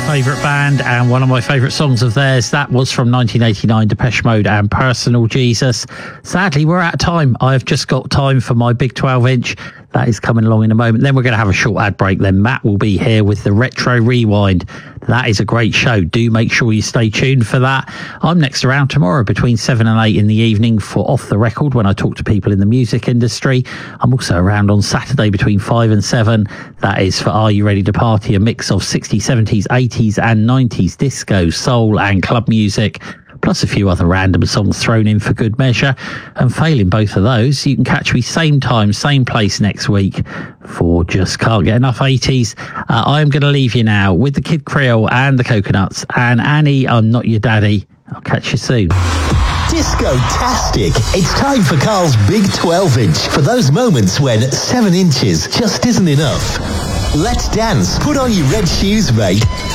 favourite band and one of my favourite songs of theirs. That was from 1989, Depeche Mode and Personal Jesus. Sadly, we're out of time. I've just got time for my big 12-inch. That is coming along in a moment. Then we're going to have a short ad break. Then Matt will be here with the Retro Rewind. That is a great show. Do make sure you stay tuned for that. I'm next around tomorrow between 7 and 8 in the evening for Off the Record when I talk to people in the music industry. I'm also around on Saturday between 5 and 7. That is for Are You Ready to Party? A mix of 60s, 70s, 80s and 90s disco, soul and club music, plus a few other random songs thrown in for good measure. And failing both of those, you can catch me same time, same place next week for Just Can't Get Enough 80s. I'm going to leave you now with the Kid Creole and the Coconuts. And Annie, I'm Not Your Daddy. I'll catch you soon. Disco-tastic. It's time for Carl's Big 12-inch. For those moments when 7 inches just isn't enough. Let's dance. Put on your red shoes, mate.